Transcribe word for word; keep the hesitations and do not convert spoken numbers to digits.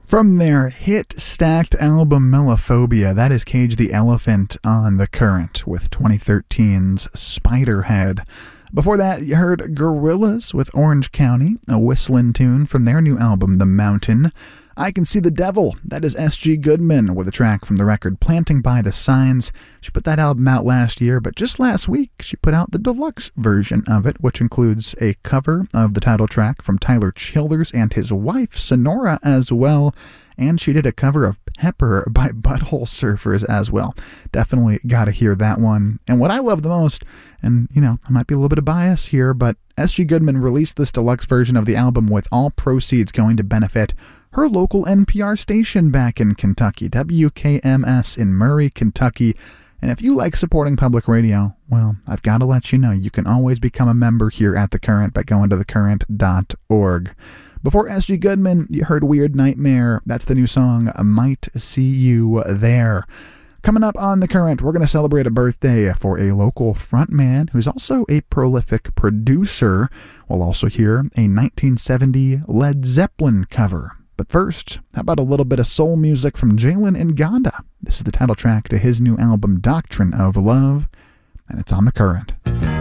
From their hit-stacked album Melophobia, that is Cage the Elephant on The Current with twenty thirteen's Spiderhead. Before that, you heard Gorillaz with Orange County, a whistling tune from their new album The Mountain. I Can See the Devil, that is S G Goodman with a track from the record Planting by the Signs. She put that album out last year, but just last week she put out the deluxe version of it, which includes a cover of the title track from Tyler Childers and his wife Sonora as well. And she did a cover of Pepper by Butthole Surfers as well. Definitely got to hear that one. And what I love the most, and you know, I might be a little bit of bias here, but S G Goodman released this deluxe version of the album with all proceeds going to benefit her local N P R station back in Kentucky, W K M S in Murray, Kentucky. And if you like supporting public radio, well, I've got to let you know, you can always become a member here at The Current by going to the current dot org. Before S G Goodman, you heard Weird Nightmare. That's the new song, I Might See You There. Coming up on The Current, we're going to celebrate a birthday for a local frontman who's also a prolific producer. We'll also hear a nineteen seventy Led Zeppelin cover. But first, how about a little bit of soul music from Jalen Nganda? This is the title track to his new album, Doctrine of Love, and it's on The Current.